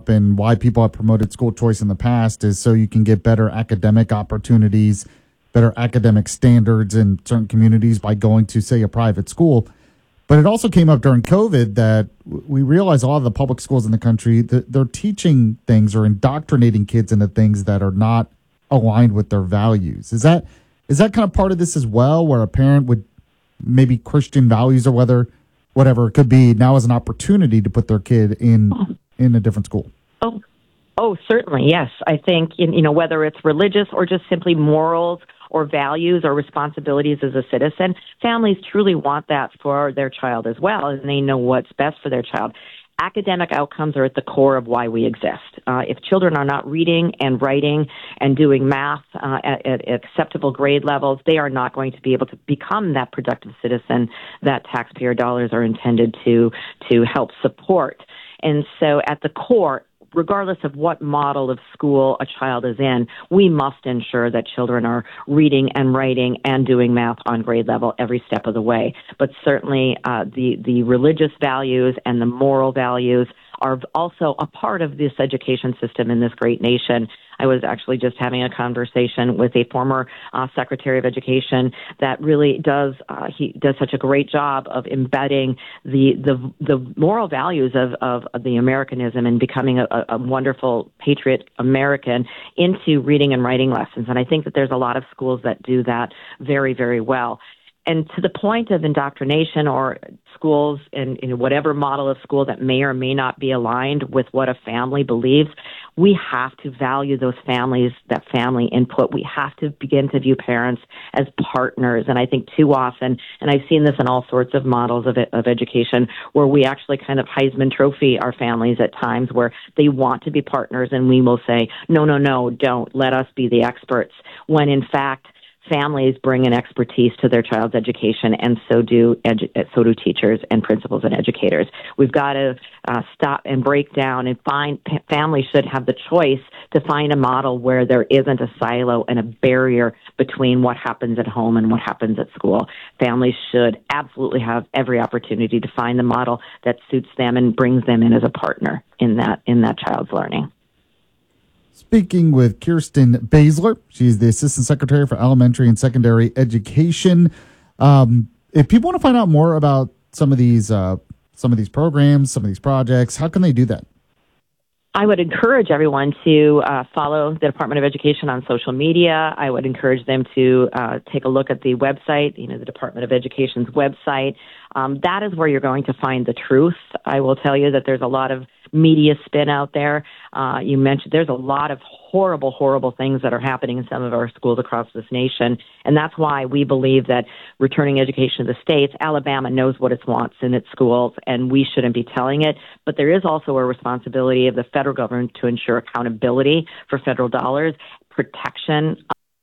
up and why people have promoted school choice in the past is so you can get better academic opportunities, better academic standards in certain communities by going to, say, a private school. But it also came up during COVID that we realized a lot of the public schools in the country, they're teaching things or indoctrinating kids into things that are not aligned with their values. Is that kind of part of this as well, where a parent would maybe Christian values or whatever it could be now as an opportunity to put their kid in a different school? Oh, certainly, yes. I think, whether it's religious or just simply morals or values or responsibilities as a citizen, families truly want that for their child as well, and they know what's best for their child. Academic outcomes are at the core of why we exist. If children are not reading and writing and doing math at acceptable grade levels, they are not going to be able to become that productive citizen that taxpayer dollars are intended to help support. And so at the core, regardless of what model of school a child is in, we must ensure that children are reading and writing and doing math on grade level every step of the way. But certainly the religious values and the moral values are also a part of this education system in this great nation. I was actually just having a conversation with a former Secretary of Education that really does he does such a great job of embedding the moral values of the Americanism and becoming a wonderful patriot American into reading and writing lessons. And I think that there's a lot of schools that do that very, very well. And to the point of indoctrination or schools in whatever model of school that may or may not be aligned with what a family believes, we have to value those families, that family input. We have to begin to view parents as partners. And I think too often, and I've seen this in all sorts of models of education, where we actually kind of Heisman Trophy our families at times where they want to be partners and we will say, no, don't. Let us be the experts. When in fact, families bring an expertise to their child's education, and so do teachers and principals and educators. We've got to stop and break down and find families should have the choice to find a model where there isn't a silo and a barrier between what happens at home and what happens at school. Families should absolutely have every opportunity to find the model that suits them and brings them in as a partner in that child's learning. Speaking with Kirsten Baszler, she's the Assistant Secretary for Elementary and Secondary Education. If people want to find out more about some of these programs, some of these projects, how can they do that? I would encourage everyone to follow the Department of Education on social media. I would encourage them to take a look at the website, the Department of Education's website. That is where you're going to find the truth. I will tell you that there's a lot of media spin out there. You mentioned there's a lot of horrible, horrible things that are happening in some of our schools across this nation. And that's why we believe that returning education to the states, Alabama knows what it wants in its schools, and we shouldn't be telling it. But there is also a responsibility of the federal government to ensure accountability for federal dollars, protection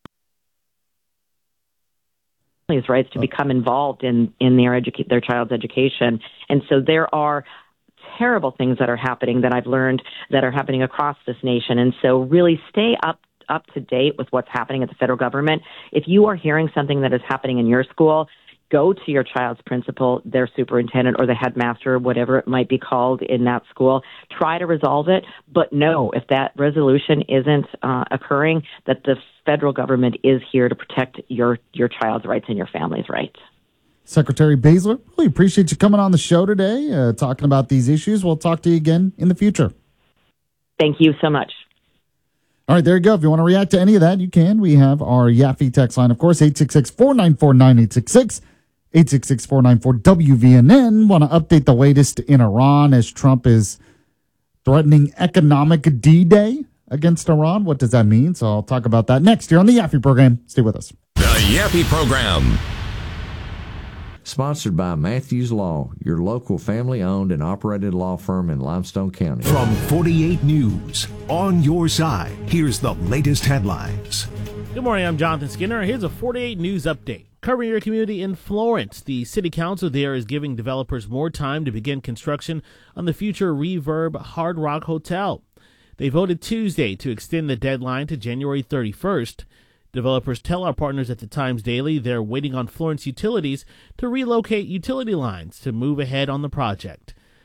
families' rights to become involved in their child's education. And so there are terrible things that are happening that I've learned that are happening across this nation. And so really stay up to date with what's happening at the federal government. If you are hearing something that is happening in your school, go to your child's principal, their superintendent, or the headmaster, whatever it might be called in that school. Try to resolve it, but know if that resolution isn't occurring, that the federal government is here to protect your child's rights and your family's rights. Secretary Baszler, really appreciate you coming on the show today, talking about these issues. We'll talk to you again in the future. Thank you so much. All right, there you go. If you want to react to any of that, you can. We have our Yaffe text line, of course, 866-494-9866, 866-494-WVNN. Want to update the latest in Iran as Trump is threatening economic D-Day against Iran. What does that mean? So I'll talk about that next here on the Yaffe program. Stay with us. The Yaffe program. Sponsored by Matthews Law, your local family-owned and operated law firm in Limestone County. From 48 News, on your side, here's the latest headlines. Good morning, I'm Jonathan Skinner. Here's a 48 News update. Covering your community in Florence, the city council there is giving developers more time to begin construction on the future Reverb Hard Rock Hotel. They voted Tuesday to extend the deadline to January 31st. Developers tell our partners at the Times Daily they're waiting on Florence Utilities to relocate utility lines to move ahead on the project.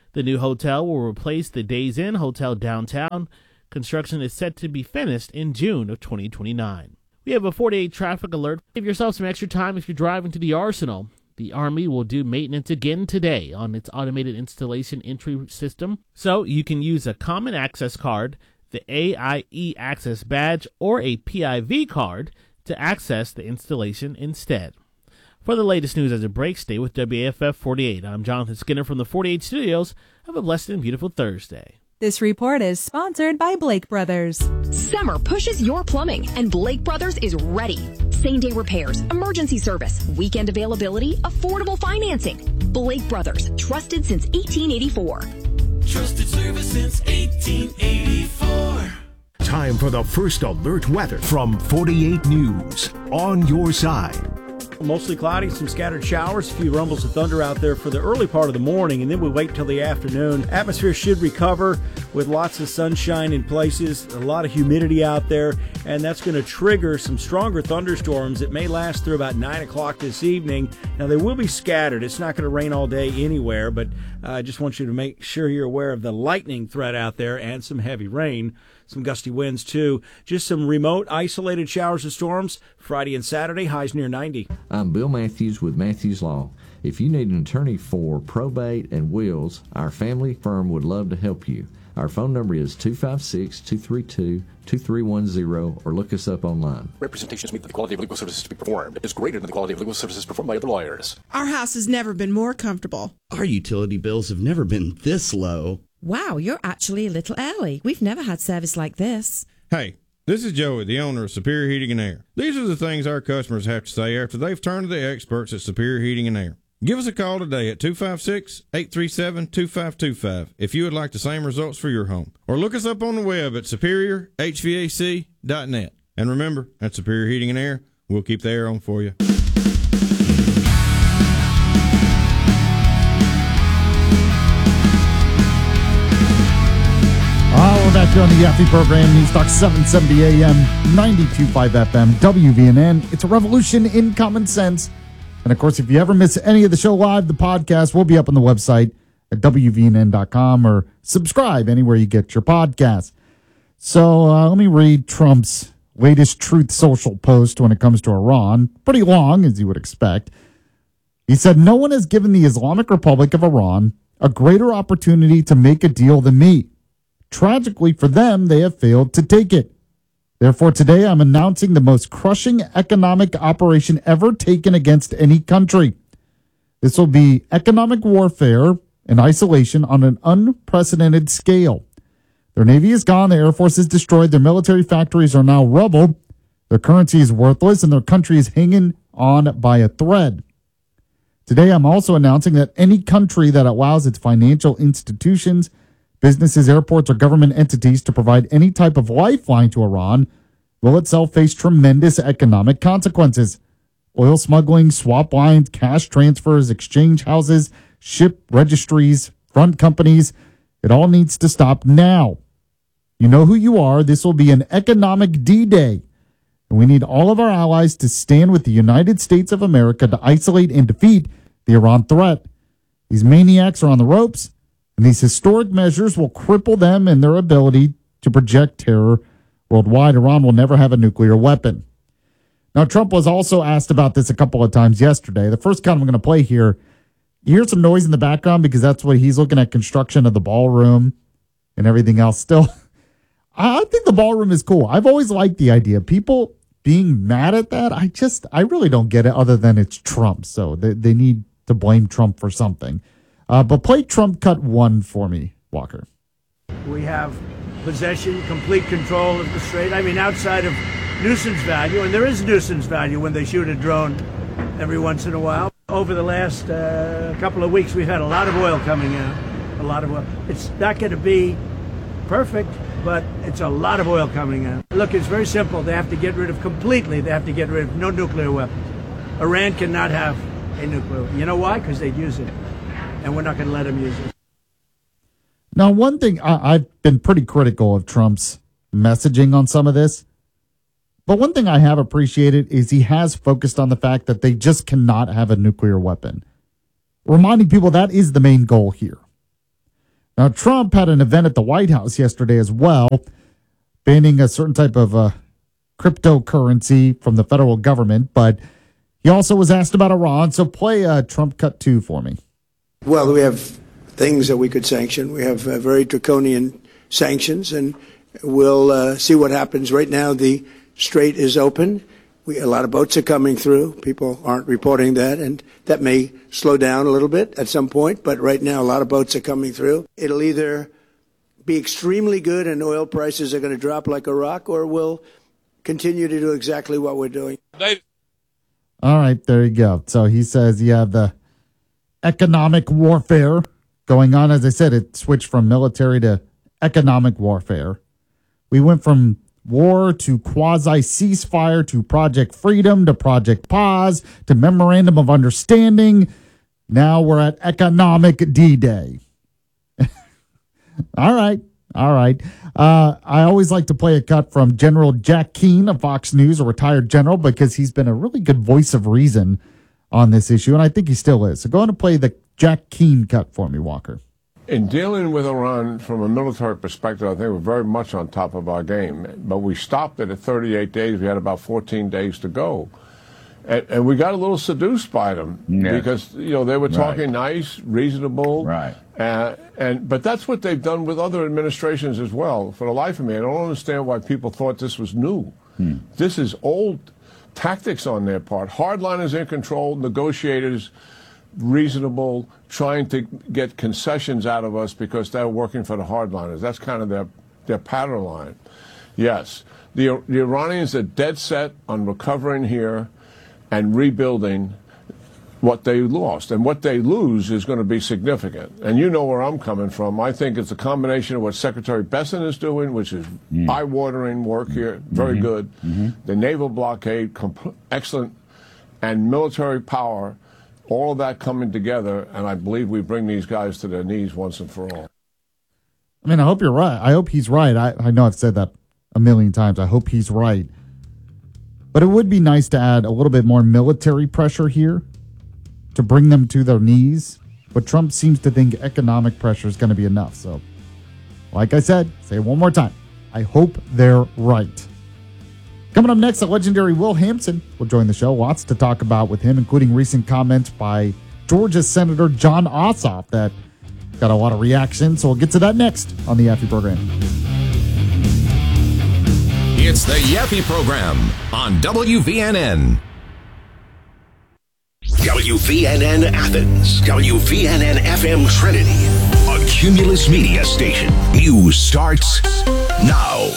The new hotel will replace the Days Inn Hotel downtown. Construction is set to be finished in June of 2029. We have a 48 traffic alert. Give yourself some extra time if you're driving to the Arsenal. The Army will do maintenance again today on its automated installation entry system, so you can use a common access card, the AIE access badge, or a PIV card to access the installation instead. For the latest news as it breaks, stay with WAFF 48. I'm Jonathan Skinner from the 48 Studios. Have a blessed and beautiful Thursday. This report is sponsored by Blake Brothers. Summer pushes your plumbing, and Blake Brothers is ready. Same-day repairs, emergency service, weekend availability, affordable financing. Blake Brothers, trusted since 1884. Trusted service since 1884. Time for the first alert weather from 48 News. On your side. Mostly cloudy, some scattered showers, a few rumbles of thunder out there for the early part of the morning, and then we wait till the afternoon. Atmosphere should recover with lots of sunshine in places, a lot of humidity out there, and that's going to trigger some stronger thunderstorms that may last through about 9 o'clock this evening. Now, they will be scattered. It's not going to rain all day anywhere, but I just want you to make sure you're aware of the lightning threat out there and some heavy rain. Some gusty winds, too. Just some remote, isolated showers and storms. Friday and Saturday, highs near 90. I'm Bill Matthews with Matthews Law. If you need an attorney for probate and wills, our family firm would love to help you. Our phone number is 256-232-2310 or look us up online. Representations mean that the quality of legal services to be performed is greater than the quality of legal services performed by other lawyers. Our house has never been more comfortable. Our utility bills have never been this low. Wow, you're actually a little early. We've never had service like this. Hey, this is Joey, the owner of Superior Heating and Air. These are the things our customers have to say after they've turned to the experts at Superior Heating and Air. Give us a call today at 256-837-2525 if you would like the same results for your home. Or look us up on the web at superiorhvac.net. And remember, at Superior Heating and Air, we'll keep the air on for you. We're back here on the Yaffe program, News Talk 770 AM, 92.5 FM, WVNN. It's a revolution in common sense. And, of course, if you ever miss any of the show live, the podcast will be up on the website at WVNN.com or subscribe anywhere you get your podcasts. So let me read Trump's latest Truth Social post when it comes to Iran. Pretty long, as you would expect. He said, "No one has given the Islamic Republic of Iran a greater opportunity to make a deal than me. Tragically for them, they have failed to take it. Therefore, today I'm announcing the most crushing economic operation ever taken against any country. This will be economic warfare and isolation on an unprecedented scale. Their navy is gone, their air force is destroyed, their military factories are now rubble, their currency is worthless, and their country is hanging on by a thread. Today I'm also announcing that any country that allows its financial institutions, businesses, airports, or government entities to provide any type of lifeline to Iran will itself face tremendous economic consequences. Oil smuggling, swap lines, cash transfers, exchange houses, ship registries, front companies. It all needs to stop now. You know who you are. This will be an economic D-Day. And we need all of our allies to stand with the United States of America to isolate and defeat the Iran threat. These maniacs are on the ropes. And these historic measures will cripple them in their ability to project terror worldwide. Iran will never have a nuclear weapon." Now, Trump was also asked about this a couple of times yesterday. The first cut I'm going to play here, you hear some noise in the background because that's what he's looking at, construction of the ballroom and everything else. Still, I think the ballroom is cool. I've always liked the idea. People being mad at that, I really don't get it other than it's Trump. So they need to blame Trump for something. But play Trump cut 1 for me, Walker. We have possession, complete control of the strait. I mean, outside of nuisance value, and there is nuisance value when they shoot a drone every once in a while. Over the last couple of weeks, we've had a lot of oil coming out, a lot of oil. It's not going to be perfect, but it's a lot of oil coming out. Look, it's very simple. They have to get rid of no nuclear weapons. Iran cannot have a nuclear weapon. You know why? Because they'd use it. And we're not going to let him use it. Now, one thing, I've been pretty critical of Trump's messaging on some of this. But one thing I have appreciated is he has focused on the fact that they just cannot have a nuclear weapon. Reminding people that is the main goal here. Now, Trump had an event at the White House yesterday as well, banning a certain type of cryptocurrency from the federal government, but he also was asked about Iran. So play Trump cut 2 for me. Well, we have things that we could sanction. We have very draconian sanctions, and we'll see what happens. Right now, the strait is open. A lot of boats are coming through. People aren't reporting that, and that may slow down a little bit at some point. But right now, a lot of boats are coming through. It'll either be extremely good and oil prices are going to drop like a rock, or we'll continue to do exactly what we're doing. All right, there you go. So he says you have the economic warfare going on. As I said, it switched from military to economic warfare. We went from war to quasi-ceasefire to Project Freedom to Project Pause to Memorandum of Understanding. Now we're at Economic D-Day. All right. I always like to play a cut from General Jack Keane of Fox News, a retired general, because he's been a really good voice of reason on this issue, and I think he still is. So go on and play the Jack Keane cut for me, Walker. In dealing with Iran from a military perspective, I think we're very much on top of our game. But we stopped it at 38 days. We had about 14 days to go. And we got a little seduced by them because, they were talking nice, reasonable. Right. But that's what they've done with other administrations as well. For the life of me, I don't understand why people thought this was new. This is old tactics on their part. Hardliners in control, negotiators reasonable, trying to get concessions out of us because they're working for the hardliners. That's kind of their pattern line. Yes, the Iranians are dead set on recovering here and rebuilding what they lost. And what they lose is going to be significant. And you know where I'm coming from. I think it's a combination of what Secretary Besson is doing, which is eye-watering work here, very good. The naval blockade, excellent, and military power, all of that coming together, and I believe we bring these guys to their knees once and for all. I mean, I hope you're right. I hope he's right. I know I've said that a million times. I hope he's right. But it would be nice to add a little bit more military pressure here to bring them to their knees. But Trump seems to think economic pressure is going to be enough. So, like I said, say it one more time. I hope they're right. Coming up next, the legendary Will Hampson will join the show. Lots to talk about with him, including recent comments by Georgia Senator Jon Ossoff that got a lot of reaction. So we'll get to that next on the Yaffee Program. It's the Yaffee Program on WVNN. WVNN Athens, WVNN FM Trinity, a Cumulus Media station. News starts now.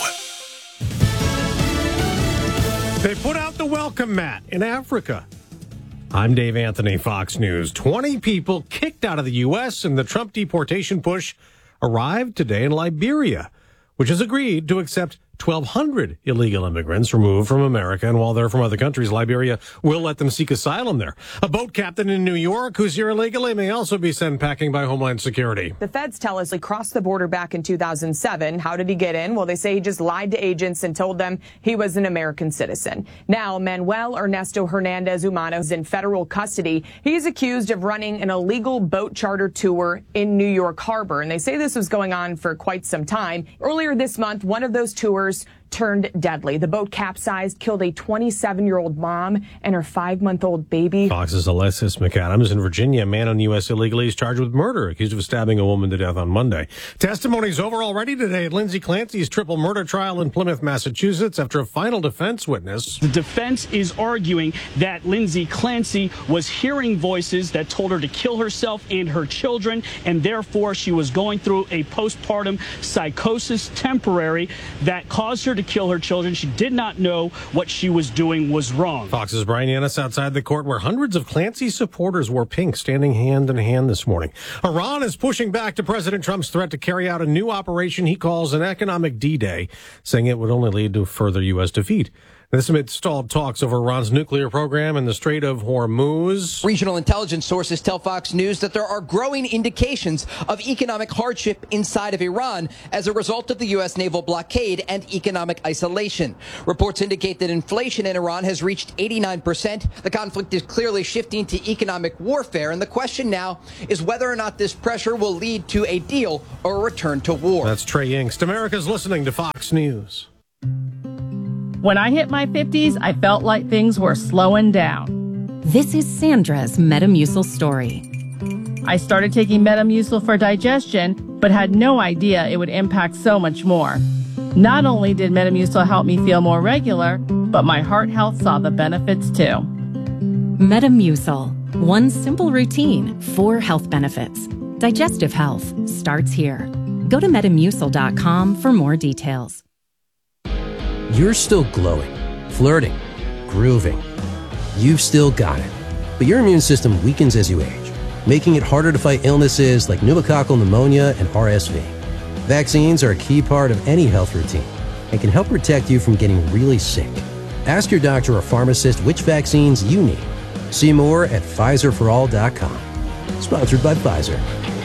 They put out the welcome mat in Africa. I'm Dave Anthony, Fox News. 20 people kicked out of the U.S. in the Trump deportation push arrived today in Liberia, which has agreed to accept 1,200 illegal immigrants removed from America, and while they're from other countries, Liberia will let them seek asylum there. A boat captain in New York who's here illegally may also be sent packing by Homeland Security. The feds tell us he crossed the border back in 2007. How did he get in? Well, they say he just lied to agents and told them he was an American citizen. Now, Manuel Ernesto Hernandez Humano is in federal custody. He's accused of running an illegal boat charter tour in New York Harbor, and they say this was going on for quite some time. Earlier this month, one of those tours turned deadly. The boat capsized, killed a 27-year-old mom and her 5-month-old baby. Fox's Alexis McAdams. In Virginia, a man on U.S. illegally is charged with murder, accused of stabbing a woman to death on Monday. Testimony's over already today at Lindsay Clancy's triple murder trial in Plymouth, Massachusetts, after a final defense witness. The defense is arguing that Lindsay Clancy was hearing voices that told her to kill herself and her children, and therefore she was going through a postpartum psychosis temporary that caused her to kill her children. She did not know what she was doing was wrong. Fox's Brian Yanis outside the court where hundreds of Clancy supporters wore pink, standing hand in hand this morning. Iran is pushing back to President Trump's threat to carry out a new operation he calls an economic D-Day, saying it would only lead to further U.S. defeat. This amid stalled talks over Iran's nuclear program in the Strait of Hormuz. Regional intelligence sources tell Fox News that there are growing indications of economic hardship inside of Iran as a result of the U.S. naval blockade and economic isolation. Reports indicate that inflation in Iran has reached 89%. The conflict is clearly shifting to economic warfare, and the question now is whether or not this pressure will lead to a deal or a return to war. That's Trey Yingst. America's listening to Fox News. When I hit my 50s, I felt like things were slowing down. This is Sandra's Metamucil story. I started taking Metamucil for digestion, but had no idea it would impact so much more. Not only did Metamucil help me feel more regular, but my heart health saw the benefits too. Metamucil. One simple routine, 4 health benefits. Digestive health starts here. Go to Metamucil.com for more details. You're still glowing, flirting, grooving. You've still got it. But your immune system weakens as you age, making it harder to fight illnesses like pneumococcal pneumonia and RSV. Vaccines are a key part of any health routine and can help protect you from getting really sick. Ask your doctor or pharmacist which vaccines you need. See more at PfizerForAll.com. Sponsored by Pfizer.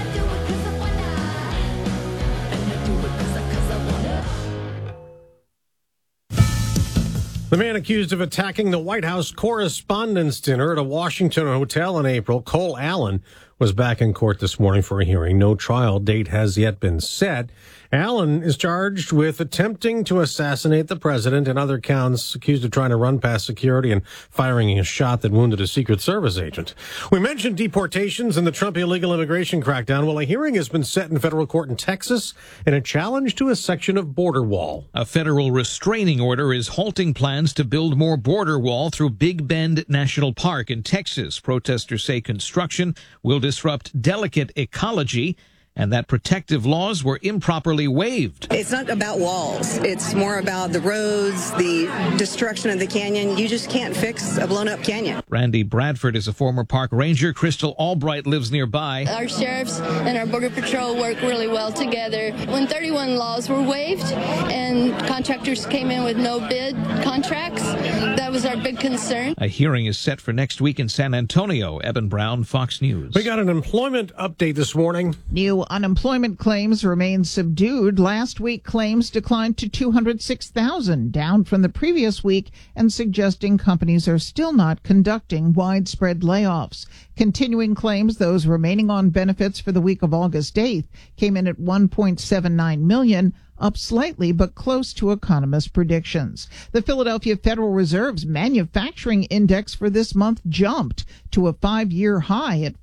The man accused of attacking the White House Correspondents' Dinner at a Washington hotel in April, Cole Allen, was back in court this morning for a hearing. No trial date has yet been set. Allen is charged with attempting to assassinate the president and other counts, accused of trying to run past security and firing a shot that wounded a Secret Service agent. We mentioned deportations and the Trump illegal immigration crackdown. Well, a hearing has been set in federal court in Texas in a challenge to a section of border wall. A federal restraining order is halting plans to build more border wall through Big Bend National Park in Texas. Protesters say construction will disrupt delicate ecology and that protective laws were improperly waived. It's not about walls. It's more about the roads, the destruction of the canyon. You just can't fix a blown-up canyon. Randy Bradford is a former park ranger. Crystal Albright lives nearby. Our sheriffs and our border patrol work really well together. When 31 laws were waived and contractors came in with no bid contracts, that was our big concern. A hearing is set for next week in San Antonio. Eben Brown, Fox News. We got an employment update this morning. New unemployment claims remain subdued. Last week, claims declined to 206,000, down from the previous week, and suggesting companies are still not conducting widespread layoffs. Continuing claims, those remaining on benefits for the week of August 8th, came in at 1.79 million, up slightly but close to economists' predictions. The Philadelphia Federal Reserve's manufacturing index for this month jumped to a 5-year high at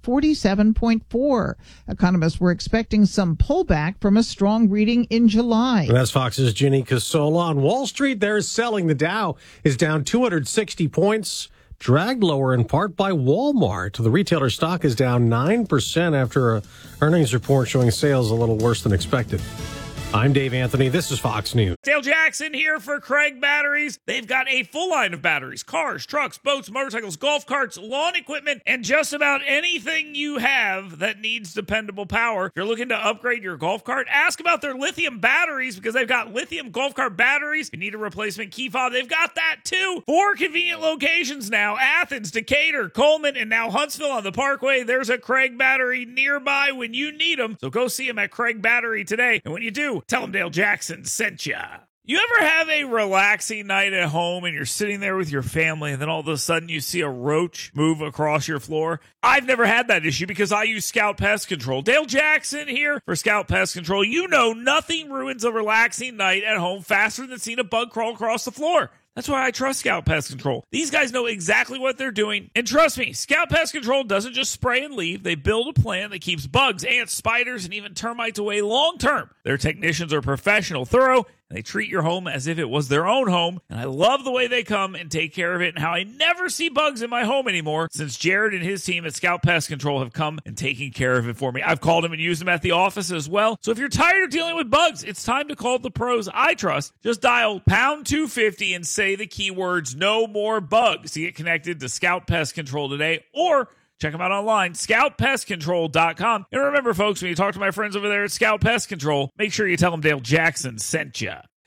47.4. Economists were expecting some pullback from a strong reading in July. And that's Fox's Ginny Casola. On Wall Street, they're selling. The Dow is down 260 points. Dragged lower in part by Walmart. The retailer stock is down 9% after an earnings report showing sales a little worse than expected. I'm Dave Anthony. This is Fox News. Dale Jackson here for Craig Batteries. They've got a full line of batteries, cars, trucks, boats, motorcycles, golf carts, lawn equipment, and just about anything you have that needs dependable power. If you're looking to upgrade your golf cart, ask about their lithium batteries because they've got lithium golf cart batteries. If you need a replacement key fob, they've got that too. 4 convenient locations now: Athens, Decatur, Coleman, and now Huntsville on the Parkway. There's a Craig Battery nearby when you need them. So go see them at Craig Battery today. And when you do, tell them Dale Jackson sent ya. You ever have a relaxing night at home and you're sitting there with your family and then all of a sudden you see a roach move across your floor? I've never had that issue because I use Scout Pest Control. Dale Jackson here for Scout Pest Control. You know nothing ruins a relaxing night at home faster than seeing a bug crawl across the floor. That's why I trust Scout Pest Control. These guys know exactly what they're doing. And trust me, Scout Pest Control doesn't just spray and leave. They build a plan that keeps bugs, ants, spiders, and even termites away long term. Their technicians are professional, thorough, and they treat your home as if it was their own home. And I love the way they come and take care of it and how I never see bugs in my home anymore since Jared and his team at Scout Pest Control have come and taken care of it for me. I've called them and used them at the office as well. So if you're tired of dealing with bugs, it's time to call the pros I trust. Just dial pound 250 and say the keywords "no more bugs" to get connected to Scout Pest Control today, or check them out online, scoutpestcontrol.com. And remember, folks, when you talk to my friends over there at Scout Pest Control, make sure you tell them Dale Jackson sent you.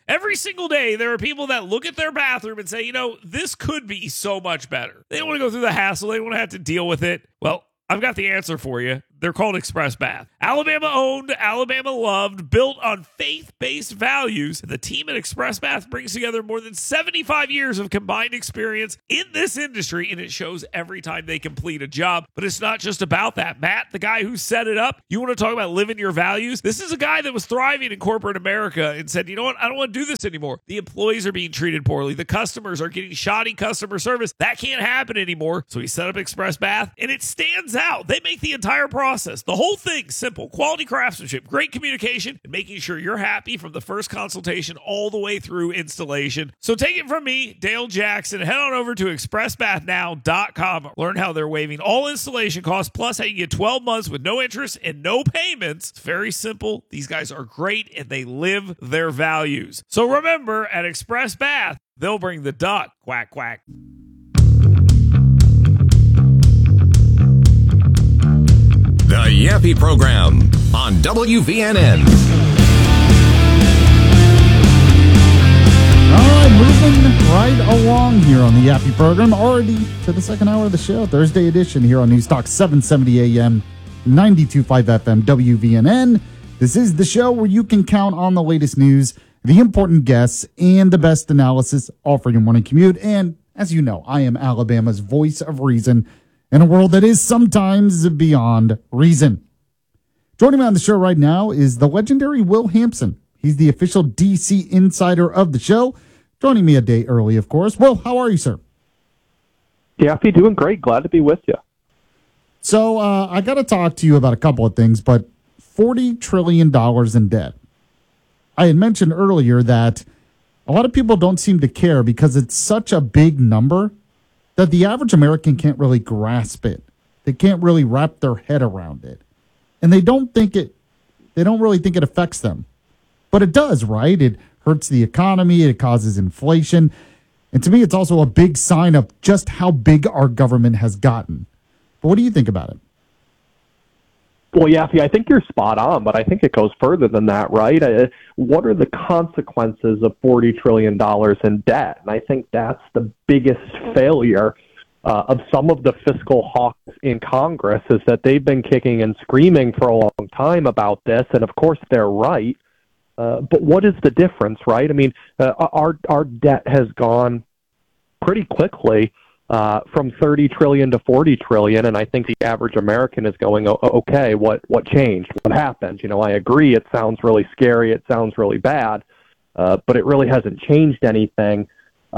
Every single day, there are people that look at their bathroom and say, you know, this could be so much better. They don't want to go through the hassle. They don't want to have to deal with it. Well, I've got the answer for you. They're called Express Bath. Alabama owned, Alabama loved, built on faith-based values. The team at Express Bath brings together more than 75 years of combined experience in this industry, and it shows every time they complete a job. But it's not just about that. Matt, the guy who set it up, you want to talk about living your values? This is a guy that was thriving in corporate America and said, you know what? I don't want to do this anymore. The employees are being treated poorly. The customers are getting shoddy customer service. That can't happen anymore. So he set up Express Bath, and it stands out. They make the entire process, the whole thing, simple. Quality craftsmanship, great communication, and making sure you're happy from the first consultation all the way through installation. So take it from me, Dale Jackson. Head on over to expressbathnow.com. Learn how they're waiving all installation costs, plus how you get 12 months with no interest and no payments. It's very simple. These guys are great, and they live their values. So remember, at Express Bath, they'll bring the duck. Quack, quack. The Yappy Program on WVNN. All right, moving right along here on the Yappy Program, already to the second hour of the show, Thursday edition here on News Talk 770 AM, 92.5 FM, WVNN. This is the show where you can count on the latest news, the important guests, and the best analysis, all for your morning commute. And as you know, I am Alabama's voice of reason in a world that is sometimes beyond reason. Joining me on the show right now is the legendary Will Hampson. He's the official DC insider of the show. Joining me a day early, of course. Will, how are you, sir? Yappy, doing great. Glad to be with you. So I got to talk to you about a couple of things, but $40 trillion in debt. I had mentioned earlier that a lot of people don't seem to care because it's such a big number that the average American can't really grasp it. They can't really wrap their head around it. And they don't really think it affects them. But it does, right? It hurts the economy, it causes inflation. And to me, it's also a big sign of just how big our government has gotten. But what do you think about it? Well, Yaffy, I think you're spot on, but I think it goes further than that, right? What are the consequences of $40 trillion in debt? And I think that's the biggest failure of some of the fiscal hawks in Congress, is that they've been kicking and screaming for a long time about this, and of course they're right. But what is the difference, right? I mean, our debt has gone pretty quickly from 30 trillion to 40 trillion, and I think the average American is going, okay, what changed? What happened? You know, I agree, it sounds really scary, it sounds really bad, but it really hasn't changed anything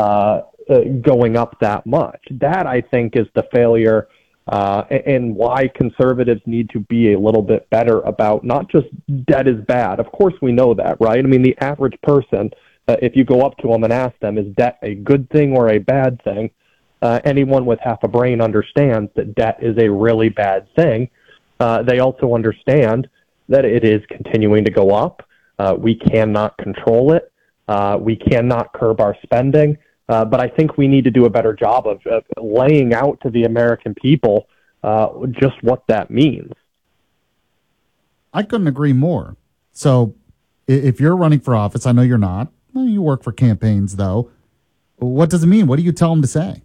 going up that much. That, I think, is the failure, and why conservatives need to be a little bit better about not just debt is bad. Of course we know that, right? I mean, the average person, if you go up to them and ask them, is debt a good thing or a bad thing? Anyone with half a brain understands that debt is a really bad thing. They also understand that it is continuing to go up. We cannot control it. We cannot curb our spending. But I think we need to do a better job of laying out to the American people just what that means. I couldn't agree more. So if you're running for office, I know you're not. Well, you work for campaigns, though. What does it mean? What do you tell them to say?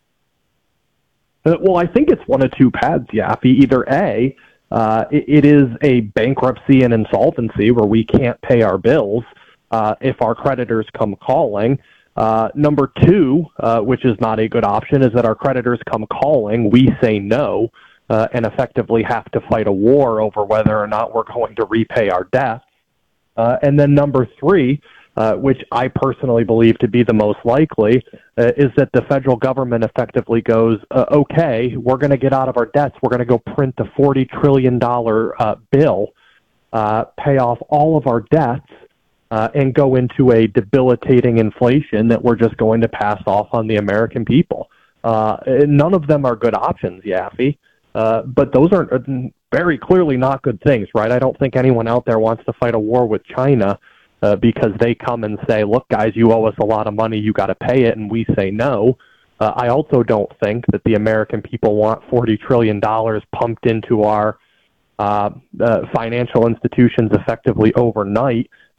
Well, I think it's one of two paths, Yaffy. Either A, it is a bankruptcy and insolvency where we can't pay our bills if our creditors come calling. Number two, which is not a good option, is that our creditors come calling, we say no, and effectively have to fight a war over whether or not we're going to repay our debts. And then number three, which I personally believe to be the most likely, is that the federal government effectively goes, okay, we're going to get out of our debts. We're going to go print a $40 trillion bill, pay off all of our debts, and go into a debilitating inflation that we're just going to pass off on the American people. None of them are good options, Yaffy, but those are very clearly not good things, right? I don't think anyone out there wants to fight a war with China because they come and say, look, guys, you owe us a lot of money, you got to pay it, and we say no. I also don't think that the American people want $40 trillion pumped into our financial institutions effectively overnight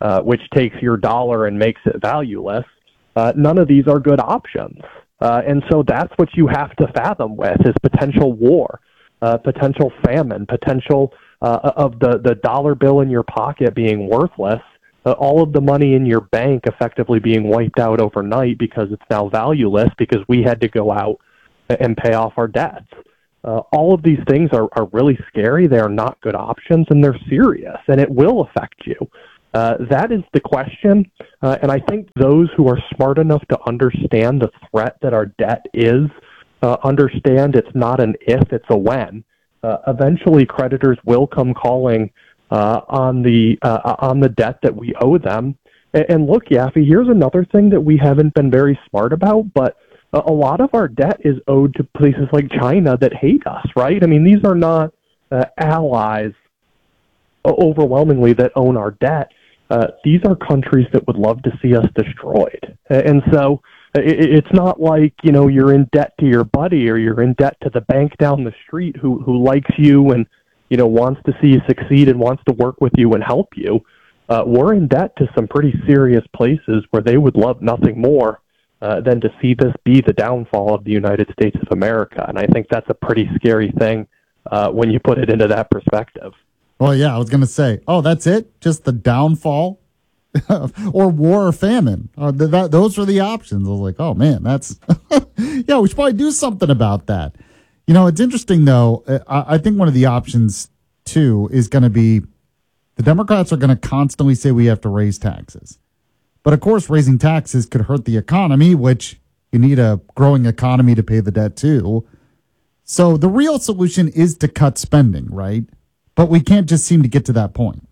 which takes your dollar and makes it valueless, none of these are good options. And so that's what you have to fathom with is potential war, potential famine, potential of the dollar bill in your pocket being worthless, all of the money in your bank effectively being wiped out overnight because it's now valueless because we had to go out and pay off our debts. All of these things are really scary. They are not good options, and they're serious, and it will affect you. That is the question, and I think those who are smart enough to understand the threat that our debt is, understand it's not an if, it's a when. Eventually, creditors will come calling on the debt that we owe them. And look, Yaffe, here's another thing that we haven't been very smart about, but a lot of our debt is owed to places like China that hate us, right? I mean, these are not allies overwhelmingly that own our debt. These are countries that would love to see us destroyed. And so it's not like, you're in debt to your buddy or you're in debt to the bank down the street who likes you and, wants to see you succeed and wants to work with you and help you. We're in debt to some pretty serious places where they would love nothing more than to see this be the downfall of the United States of America. And I think that's a pretty scary thing when you put it into that perspective. Well, yeah, I was going to say, that's it? Just the downfall? Or war or famine? Those are the options. I was like, oh, man, that's... yeah, we should probably do something about that. It's interesting, though. I think one of the options, too, is going to be the Democrats are going to constantly say we have to raise taxes. But, of course, raising taxes could hurt the economy, which you need a growing economy to pay the debt, too. So the real solution is to cut spending, right? But we can't just seem to get to that point.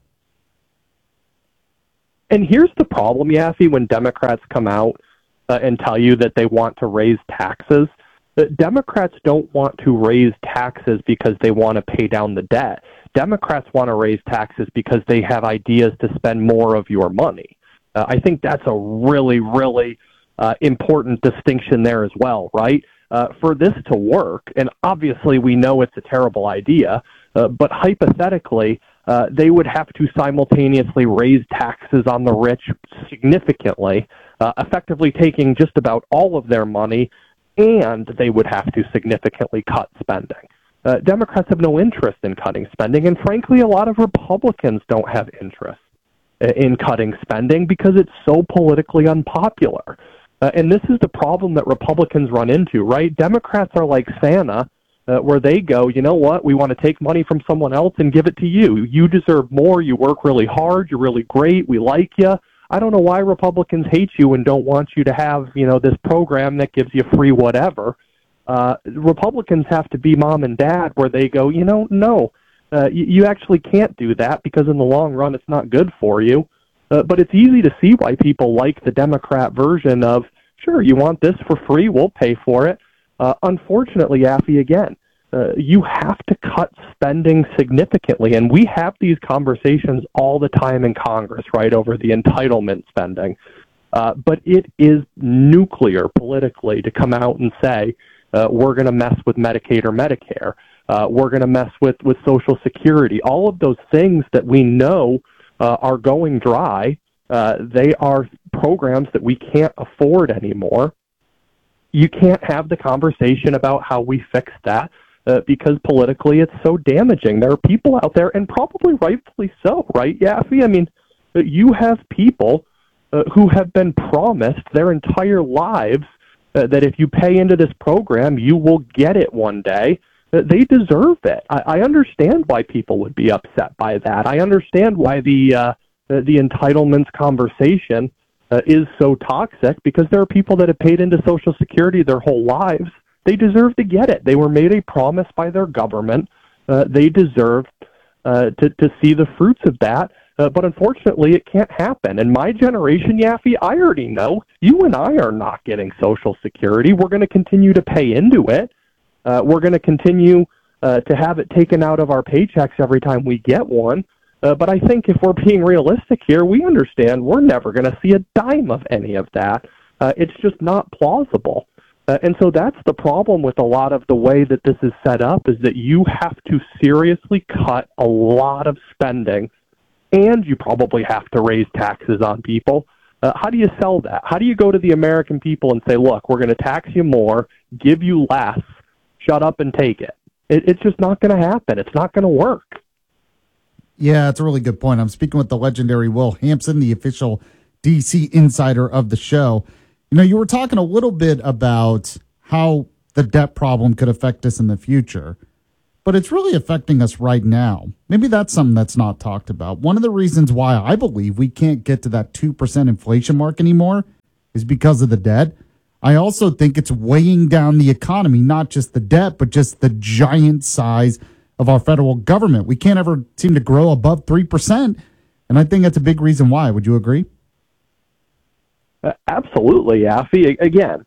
And here's the problem, Yaffe, when Democrats come out and tell you that they want to raise taxes. Democrats don't want to raise taxes because they want to pay down the debt. Democrats want to raise taxes because they have ideas to spend more of your money. I think that's a really, really important distinction there as well, right? For this to work, and obviously we know it's a terrible idea, but hypothetically, they would have to simultaneously raise taxes on the rich significantly, effectively taking just about all of their money, and they would have to significantly cut spending. Democrats have no interest in cutting spending, and frankly, a lot of Republicans don't have interest in cutting spending because it's so politically unpopular. And this is the problem that Republicans run into, right? Democrats are like Santa, where they go, you know what, we want to take money from someone else and give it to you. You deserve more. You work really hard. You're really great. We like you. I don't know why Republicans hate you and don't want you to have, this program that gives you free whatever. Republicans have to be mom and dad where they go, no, you actually can't do that because in the long run it's not good for you. But it's easy to see why people like the Democrat version of, sure, you want this for free, we'll pay for it. Unfortunately, Yaffe, again, you have to cut spending significantly, and we have these conversations all the time in Congress, right, over the entitlement spending. But it is nuclear politically to come out and say, we're going to mess with Medicaid or Medicare. We're going to mess with Social Security. All of those things that we know are going dry. They are programs that we can't afford anymore. You can't have the conversation about how we fix that because politically it's so damaging. There are people out there, and probably rightfully so, right, Yaffe? I mean, you have people who have been promised their entire lives that if you pay into this program, you will get it one day. They deserve it. I understand why people would be upset by that. I understand why the entitlements conversation is so toxic, because there are people that have paid into Social Security their whole lives. They deserve to get it. They were made a promise by their government. They deserve to see the fruits of that. But unfortunately, it can't happen. And my generation, Yaffe, I already know you and I are not getting Social Security. We're going to continue to pay into it. We're going to continue to have it taken out of our paychecks every time we get one. But I think if we're being realistic here, we understand we're never going to see a dime of any of that. It's just not plausible. And so that's the problem with a lot of the way that this is set up, is that you have to seriously cut a lot of spending and you probably have to raise taxes on people. How do you sell that? How do you go to the American people and say, look, we're going to tax you more, give you less, shut up and take it? It's just not going to happen. It's not going to work. Yeah, it's a really good point. I'm speaking with the legendary Will Hampson, the official DC insider of the show. You know, you were talking a little bit about how the debt problem could affect us in the future, but it's really affecting us right now. Maybe that's something that's not talked about. One of the reasons why I believe we can't get to that 2% inflation mark anymore is because of the debt. I also think it's weighing down the economy, not just the debt, but just the giant size of our federal government. We can't ever seem to grow above 3%, and I think that's a big reason why. Would you agree? Absolutely, Yaffee. Again,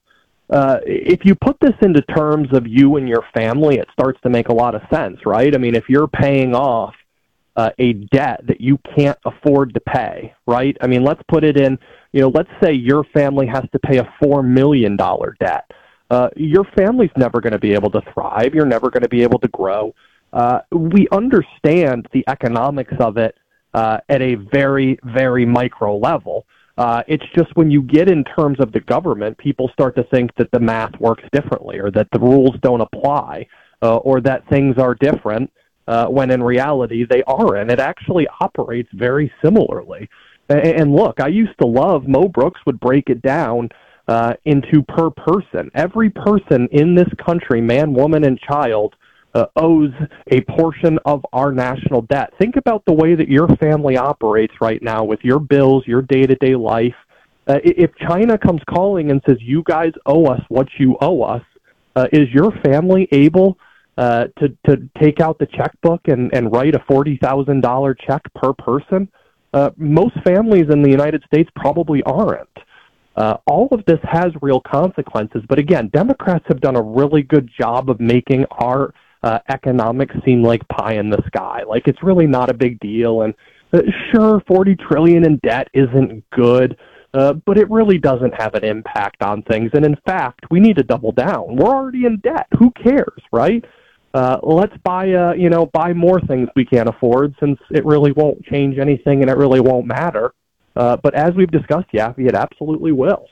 if you put this into terms of you and your family, it starts to make a lot of sense, right? I mean, if you're paying off a debt that you can't afford to pay, right? I mean, let's put it in, let's say your family has to pay a $4 million debt. Your family's never going to be able to thrive. You're never going to be able to grow. We understand the economics of it at a very, very micro level. It's just when you get in terms of the government, people start to think that the math works differently or that the rules don't apply or that things are different when in reality they aren't. It actually operates very similarly. And look, I used to love, Mo Brooks would break it down into per person. Every person in this country, man, woman, and child, owes a portion of our national debt. Think about the way that your family operates right now with your bills, your day-to-day life. If China comes calling and says, you guys owe us what you owe us, is your family able to take out the checkbook and write a $40,000 check per person? Most families in the United States probably aren't. All of this has real consequences. But again, Democrats have done a really good job of making our economics seem like pie in the sky. Like it's really not a big deal. And sure, $40 trillion in debt isn't good, but it really doesn't have an impact on things. And in fact, we need to double down. We're already in debt. Who cares, right? Let's buy more things we can't afford, since it really won't change anything and it really won't matter. But as we've discussed, Yaffee, it absolutely will.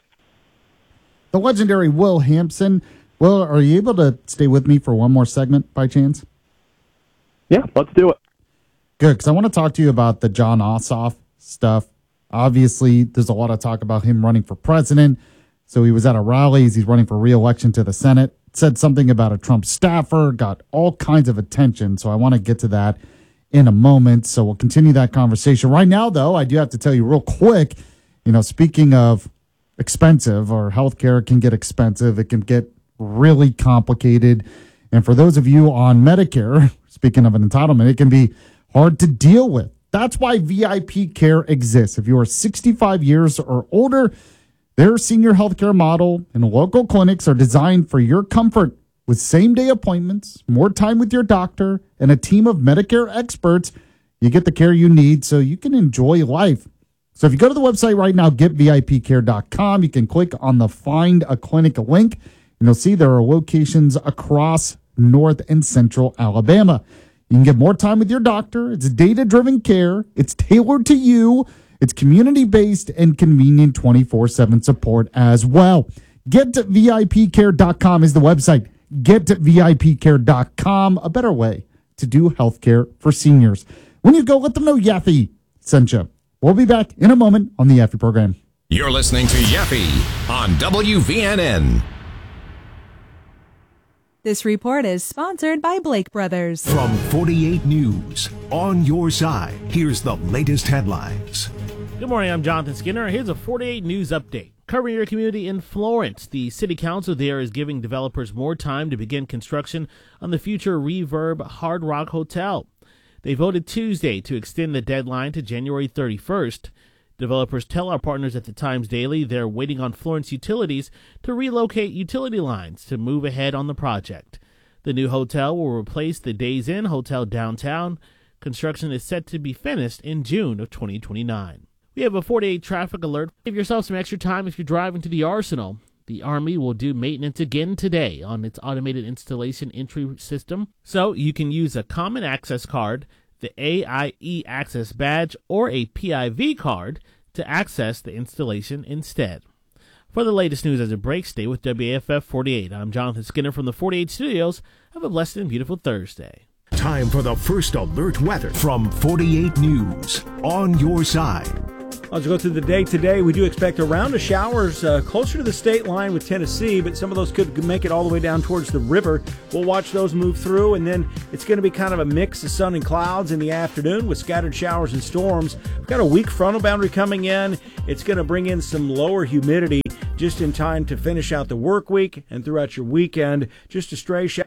The legendary Will Hampson. Will, are you able to stay with me for one more segment by chance? Yeah, let's do it. Good, because I want to talk to you about the Jon Ossoff stuff. Obviously, there's a lot of talk about him running for president. So he was at a rally as he's running for re-election to the Senate, said something about a Trump staffer, got all kinds of attention. So I want to get to that in a moment. So we'll continue that conversation. Right now, though, I do have to tell you real quick, speaking of expensive, or healthcare can get expensive. It can get really complicated. And for those of you on Medicare, speaking of an entitlement, it can be hard to deal with. That's why VIP Care exists. If you are 65 years or older, their senior healthcare model and local clinics are designed for your comfort with same-day appointments, more time with your doctor, and a team of Medicare experts. You get the care you need so you can enjoy life. So if you go to the website right now, getvipcare.com, you can click on the Find a Clinic link, and you'll see there are locations across North and Central Alabama. You can get more time with your doctor. It's data-driven care. It's tailored to you. It's community-based and convenient 24/7 support as well. GetVIPCare.com is the website. GetVIPCare.com, a better way to do healthcare for seniors. When you go, let them know Yaffee sent you. We'll be back in a moment on the Yaffee program. You're listening to Yaffee on WVNN. This report is sponsored by Blake Brothers. From 48 News, on your side, here's the latest headlines. Good morning, I'm Jonathan Skinner. Here's a 48 News update. Covering your community in Florence, the city council there is giving developers more time to begin construction on the future Reverb Hard Rock Hotel. They voted Tuesday to extend the deadline to January 31st. Developers tell our partners at the Times Daily they're waiting on Florence Utilities to relocate utility lines to move ahead on the project. The new hotel will replace the Days Inn Hotel downtown. Construction is set to be finished in June of 2029. We have a 48 traffic alert. Give yourself some extra time if you're driving to the Arsenal. The Army will do maintenance again today on its automated installation entry system, so you can use a common access card, the AIE Access badge or a PIV card to access the installation instead. For the latest news as it breaks, stay with WAFF 48. I'm Jonathan Skinner from the 48 Studios. Have a blessed and beautiful Thursday. Time for the first alert weather from 48 News. On your side. As we go through the day today, we do expect a round of showers closer to the state line with Tennessee, but some of those could make it all the way down towards the river. We'll watch those move through, and then it's going to be kind of a mix of sun and clouds in the afternoon with scattered showers and storms. We've got a weak frontal boundary coming in. It's going to bring in some lower humidity just in time to finish out the work week and throughout your weekend. Just a stray shower.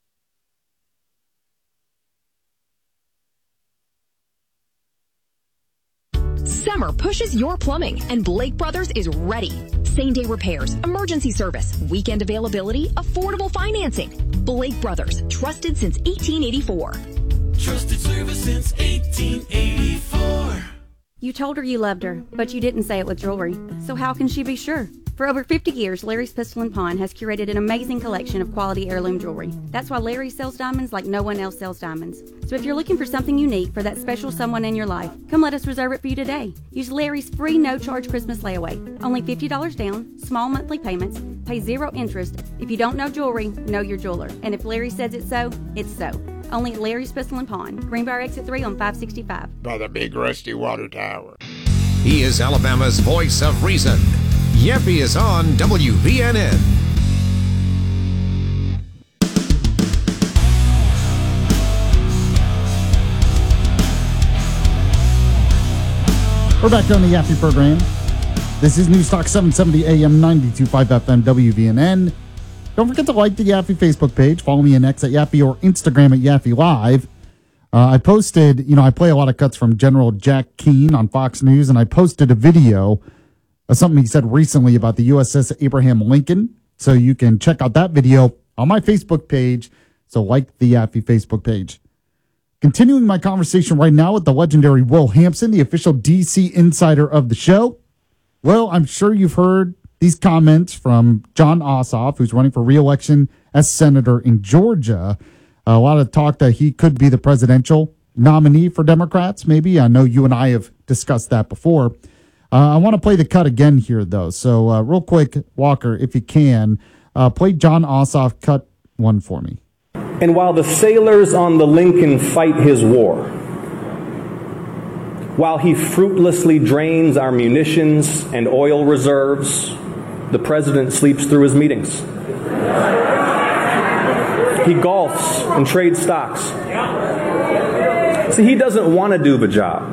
Summer pushes your plumbing, and Blake Brothers is ready. Same-day repairs, emergency service, weekend availability, affordable financing. Blake Brothers, trusted since 1884. Trusted service since 1884. You told her you loved her, but you didn't say it with jewelry. So how can she be sure? For over 50 years, Larry's Pistol and Pawn has curated an amazing collection of quality heirloom jewelry. That's why Larry sells diamonds like no one else sells diamonds. So if you're looking for something unique for that special someone in your life, come let us reserve it for you today. Use Larry's free no-charge Christmas layaway. Only $50 down, small monthly payments, pay 0 interest. If you don't know jewelry, know your jeweler. And if Larry says it's so, it's so. Only at Larry's Pistol and Pawn, Greenbrier Exit 3 on 565. By the big rusty water tower. He is Alabama's voice of reason. Yeffy is on WVNN. We're back on the Yaffe program. This is News Talk 770 AM 92.5 FM WVNN. Don't forget to like the Yaffe Facebook page. Follow me on X at Yaffe or Instagram at Yaffe Live. I posted, I play a lot of cuts from General Jack Keane on Fox News, and I posted a video of something he said recently about the USS Abraham Lincoln. So you can check out that video on my Facebook page. So like the Yaffe Facebook page. Continuing my conversation right now with the legendary Will Hampson, the official DC insider of the show. Well, I'm sure you've heard these comments from Jon Ossoff, who's running for re-election as senator in Georgia. A lot of talk that he could be the presidential nominee for Democrats, maybe. I know you and I have discussed that before. I want to play the cut again here, though. So real quick, Walker, if you can, play Jon Ossoff cut 1 for me. And while the sailors on the Lincoln fight his war, while he fruitlessly drains our munitions and oil reserves, the president sleeps through his meetings. He golfs and trades stocks. See, he doesn't want to do the job.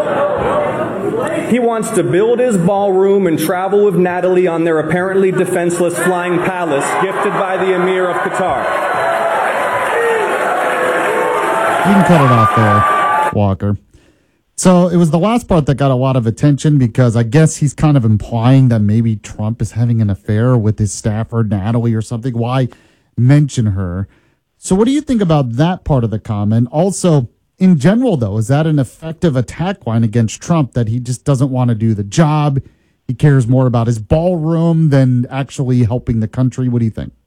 He wants to build his ballroom and travel with Natalie on their apparently defenseless flying palace gifted by the Emir of Qatar. You can cut it off there, Walker. So it was the last part that got a lot of attention because I guess he's kind of implying that maybe Trump is having an affair with his staffer, Natalie, or something. Why mention her? So what do you think about that part of the comment? Also, in general, though, is that an effective attack line against Trump that he just doesn't want to do the job? He cares more about his ballroom than actually helping the country. What do you think?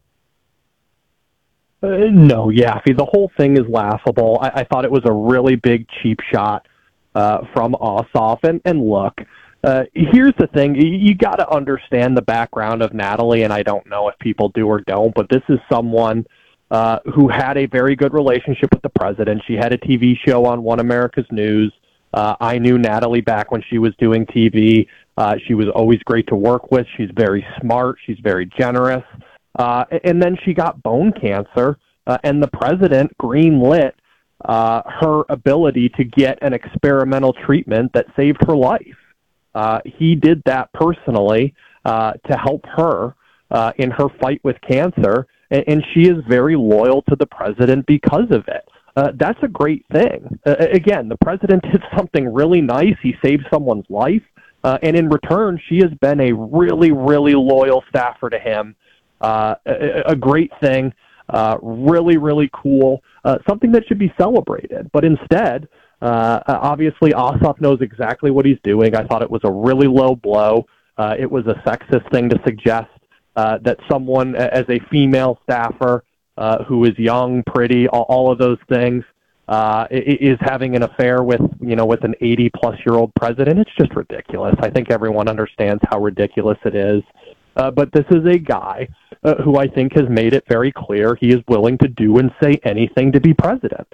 No, Yaffe, the whole thing is laughable. I thought it was a really big cheap shot from Ossoff. And look, here's the thing. You got to understand the background of Natalie, and I don't know if people do or don't, but this is someone who had a very good relationship with the president. She had a TV show on One America's News. I knew Natalie back when she was doing TV. She was always great to work with. She's very smart. She's very generous. And then she got bone cancer, and the president greenlit her ability to get an experimental treatment that saved her life. He did that personally to help her in her fight with cancer, and she is very loyal to the president because of it. That's a great thing. Again, the president did something really nice. He saved someone's life, and in return, she has been a really, really loyal staffer to him. A great thing, really, really cool, something that should be celebrated. But instead, obviously, Ossoff knows exactly what he's doing. I thought it was a really low blow. It was a sexist thing to suggest that someone as a female staffer who is young, pretty, all of those things, is having an affair with an 80-plus-year-old president. It's just ridiculous. I think everyone understands how ridiculous it is. But this is a guy who I think has made it very clear he is willing to do and say anything to be president.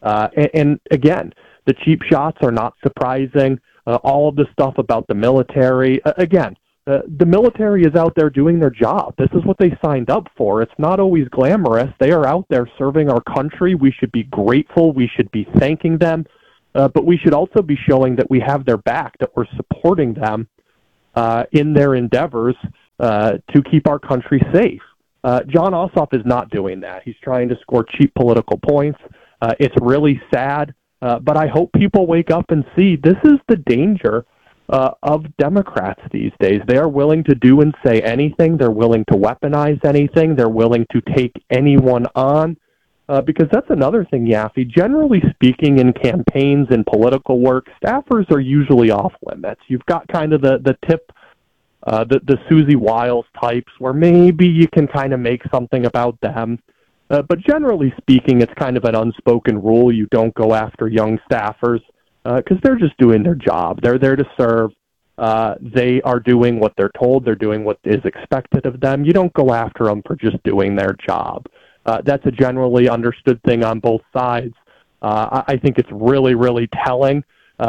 And again, the cheap shots are not surprising. All of the stuff about the military, the military is out there doing their job. This is what they signed up for. It's not always glamorous. They are out there serving our country. We should be grateful. We should be thanking them. But we should also be showing that we have their back, that we're supporting them in their endeavors to keep our country safe. Jon Ossoff is not doing that. He's trying to score cheap political points. It's really sad. But I hope people wake up and see this is the danger of Democrats these days. They are willing to do and say anything. They're willing to weaponize anything. They're willing to take anyone on. Because that's another thing, Yaffe. Generally speaking, in campaigns and political work, staffers are usually off limits. You've got kind of the tip, the Susie Wiles types, where maybe you can kind of make something about them. But generally speaking, it's kind of an unspoken rule. You don't go after young staffers because they're just doing their job. They're there to serve. They are doing what they're told. They're doing what is expected of them. You don't go after them for just doing their job. That's a generally understood thing on both sides. I think it's really, really telling.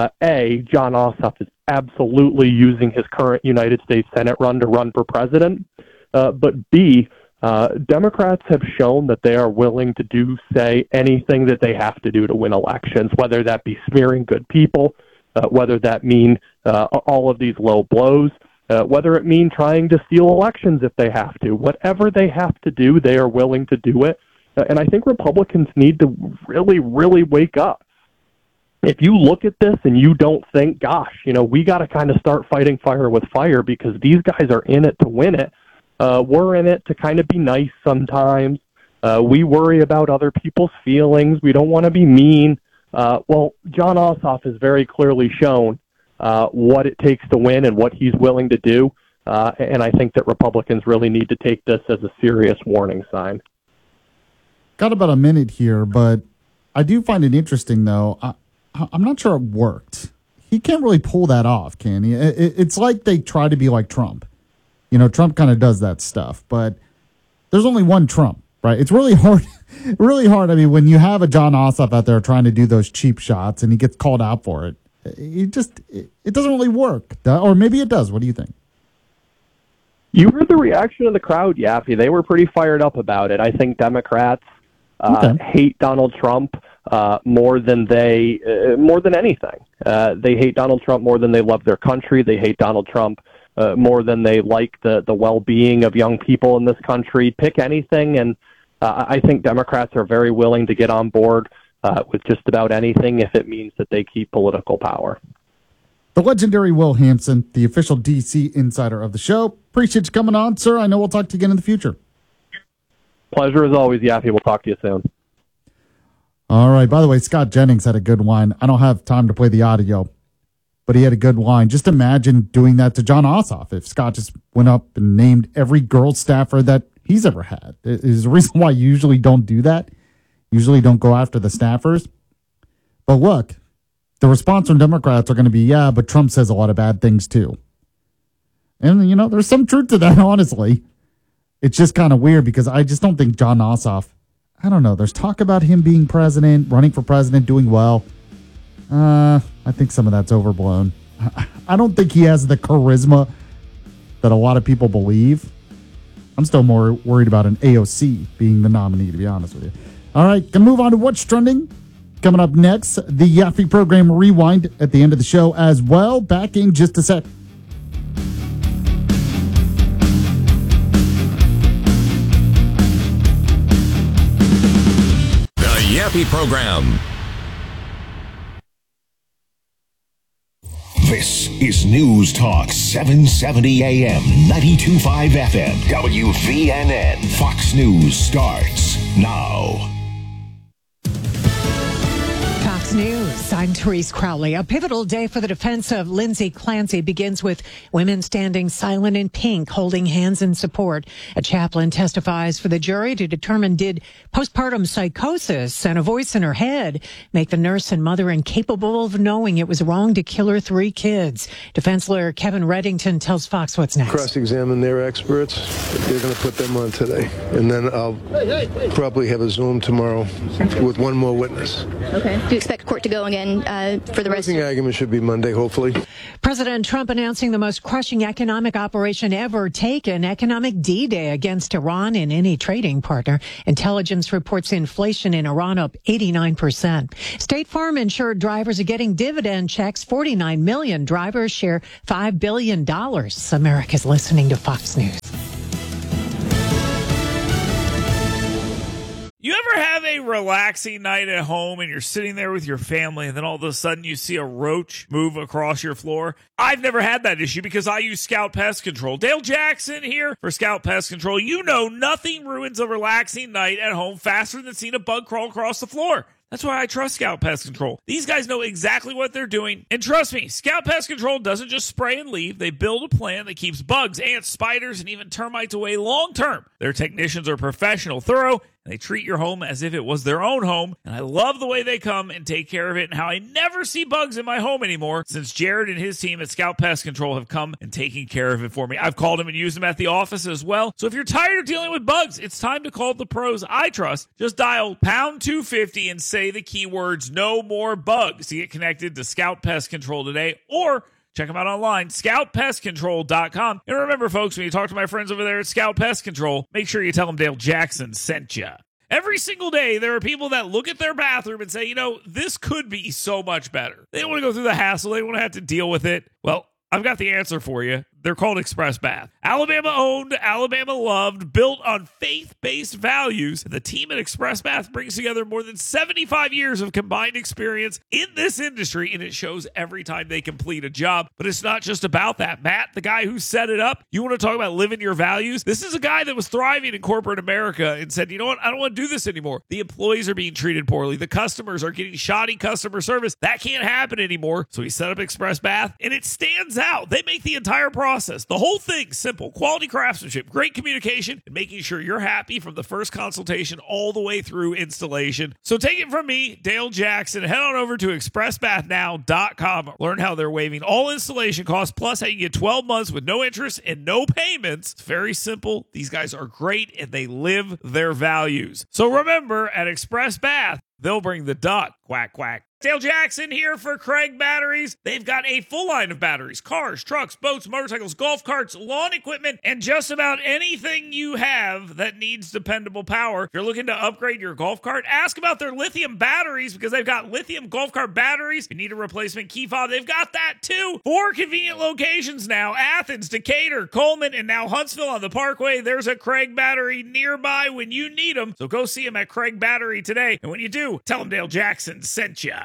Jon Ossoff is absolutely using his current United States Senate run to run for president. But B, Democrats have shown that they are willing to say anything that they have to do to win elections, whether that be smearing good people, whether that mean all of these low blows, whether it mean trying to steal elections if they have to. Whatever they have to do, they are willing to do it. And I think Republicans need to really, really wake up. If you look at this and you don't think, gosh, we got to kind of start fighting fire with fire because these guys are in it to win it. We're in it to kind of be nice sometimes. We worry about other people's feelings. We don't want to be mean. Well, Jon Ossoff has very clearly shown what it takes to win and what he's willing to do. And I think that Republicans really need to take this as a serious warning sign. Got about a minute here, but I do find it interesting, though. I'm not sure it worked. He can't really pull that off, can he? It's like they try to be like Trump. Trump kind of does that stuff, but there's only one Trump, right? It's really hard. I mean, when you have a Jon Ossoff out there trying to do those cheap shots and he gets called out for it, it doesn't really work. Or maybe it does. What do you think? You heard the reaction of the crowd, Yaffe. They were pretty fired up about it. I think Democrats hate Donald Trump more than anything. They hate Donald Trump more than they love their country. They hate Donald Trump more than they like the well-being of young people in this country. Pick anything, and I think Democrats are very willing to get on board with just about anything if it means that they keep political power. The legendary Will Hanson, the official D.C. insider of the show. Appreciate you coming on, sir. I know we'll talk to you again in the future. Pleasure as always, Yaffe. We'll talk to you soon. All right. By the way, Scott Jennings had a good line. I don't have time to play the audio, but he had a good line. Just imagine doing that to Jon Ossoff if Scott just went up and named every girl staffer that he's ever had. There's a reason why you usually don't do that. Usually don't go after the staffers. But look, the response from Democrats are going to be, yeah, but Trump says a lot of bad things too. And, there's some truth to that, honestly. It's just kind of weird because I just don't think Jon Ossoff, I don't know, there's talk about him being president, running for president, doing well. I think some of that's overblown. I don't think he has the charisma that a lot of people believe. I'm still more worried about an AOC being the nominee, to be honest with you. All right, can move on to what's trending. Coming up next, the Yaffe program rewind at the end of the show as well. Back in just a sec. The Yaffe program. This is News Talk 770 AM, 92.5 FM, WVNN. Fox News starts now. Fox Fox News, I'm Therese Crowley. A pivotal day for the defense of Lindsay Clancy begins with women standing silent in pink, holding hands in support. A chaplain testifies for the jury to determine did postpartum psychosis and a voice in her head make the nurse and mother incapable of knowing it was wrong to kill her 3 kids. Defense lawyer Kevin Reddington tells Fox what's next. Cross-examine their experts. They're going to put them on today. And then I'll probably have a Zoom tomorrow with one more witness. Okay. Do you expect court to go again for the rest? The argument should be Monday, hopefully. President Trump announcing the most crushing economic operation ever taken, economic D-Day against Iran and any trading partner. Intelligence reports inflation in Iran up 89%. State Farm insured drivers are getting dividend checks. 49 million drivers share $5 billion. America's listening to Fox News. You ever have a relaxing night at home and you're sitting there with your family and then all of a sudden you see a roach move across your floor? I've never had that issue because I use Scout Pest Control. Dale Jackson here for Scout Pest Control. You know nothing ruins a relaxing night at home faster than seeing a bug crawl across the floor. That's why I trust Scout Pest Control. These guys know exactly what they're doing. And trust me, Scout Pest Control doesn't just spray and leave. They build a plan that keeps bugs, ants, spiders, and even termites away long term. Their technicians are professional, thorough, and they treat your home as if it was their own home. And I love the way they come and take care of it and how I never see bugs in my home anymore since Jared and his team at Scout Pest Control have come and taken care of it for me. I've called them and used them at the office as well. So if you're tired of dealing with bugs, it's time to call the pros I trust. Just dial pound 250 and say the keywords "no more bugs" to get connected to Scout Pest Control today, or check them out online, scoutpestcontrol.com. And remember, folks, when you talk to my friends over there at Scout Pest Control, make sure you tell them Dale Jackson sent you. Every single day, there are people that look at their bathroom and say, you know, this could be so much better. They don't want to go through the hassle. They don't want to have to deal with it. Well, I've got the answer for you. They're called Express Bath. Alabama owned, Alabama loved, built on faith-based values. And the team at Express Bath brings together more than 75 years of combined experience in this industry, and it shows every time they complete a job. But it's not just about that. Matt, the guy who set it up, you want to talk about living your values? This is a guy that was thriving in corporate America and said, you know what? I don't want to do this anymore. The employees are being treated poorly. The customers are getting shoddy customer service. That can't happen anymore. So he set up Express Bath, and it stands out. They make the entire process, the whole thing, simple. Quality craftsmanship, great communication, and making sure you're happy from the first consultation all the way through installation. So take it from me, Dale Jackson. Head on over to expressbathnow.com. Learn how they're waiving all installation costs, plus how you get 12 months with no interest and no payments. It's very simple. These guys are great, and they live their values. So remember, at Express Bath, they'll bring the duck. Quack, quack. Dale Jackson here for Craig Batteries. They've got a full line of batteries, cars, trucks, boats, motorcycles, golf carts, lawn equipment, and just about anything you have that needs dependable power. If you're looking to upgrade your golf cart, ask about their lithium batteries because they've got lithium golf cart batteries. If you need a replacement key fob, they've got that too. 4 convenient locations now: Athens, Decatur, Coleman, and now Huntsville on the Parkway. There's a Craig Battery nearby when you need them. So go see them at Craig Battery today. And when you do, tell them Dale Jackson sent ya.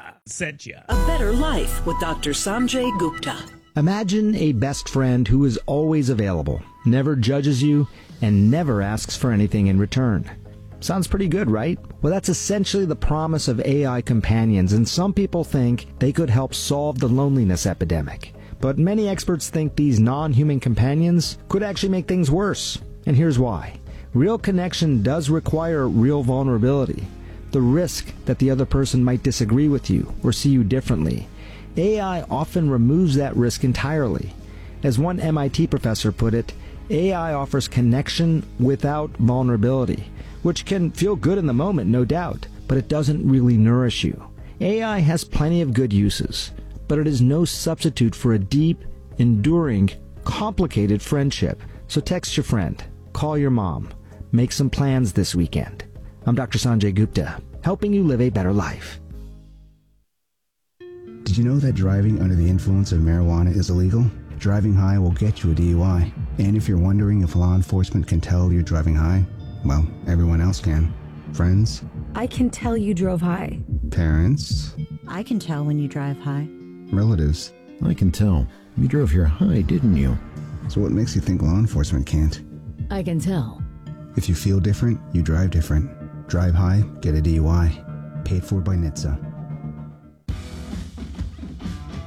A better life with Dr. Sanjay Gupta. Imagine a best friend who is always available, never judges you, and never asks for anything in return. Sounds pretty good, right? Well, that's essentially the promise of AI companions, and some people think they could help solve the loneliness epidemic. But many experts think these non-human companions could actually make things worse. And here's why. Real connection does require real vulnerability. The risk that the other person might disagree with you or see you differently. AI often removes that risk entirely. As one MIT professor put it, AI offers connection without vulnerability, which can feel good in the moment, no doubt, but it doesn't really nourish you. AI has plenty of good uses, but it is no substitute for a deep, enduring, complicated friendship. So text your friend, call your mom, make some plans this weekend. I'm Dr. Sanjay Gupta, helping you live a better life. Did you know that driving under the influence of marijuana is illegal? Driving high will get you a DUI. And if you're wondering if law enforcement can tell you're driving high, well, everyone else can. Friends? I can tell you drove high. Parents? I can tell when you drive high. Relatives? I can tell. You drove here high, didn't you? So what makes you think law enforcement can't? I can tell. If you feel different, you drive different. Drive high, get a DUI. Paid for by NHTSA.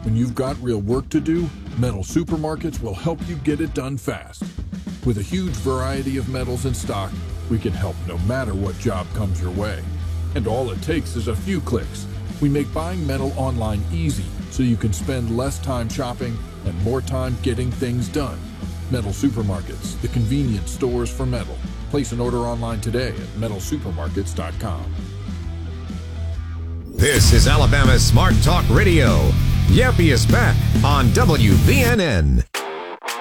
When you've got real work to do, Metal Supermarkets will help you get it done fast. With a huge variety of metals in stock, we can help no matter what job comes your way. And all it takes is a few clicks. We make buying metal online easy so you can spend less time shopping and more time getting things done. Metal Supermarkets, the convenience stores for metal. Place an order online today at metalsupermarkets.com. This is Alabama's Smart Talk Radio. Yappy is back on WVNN.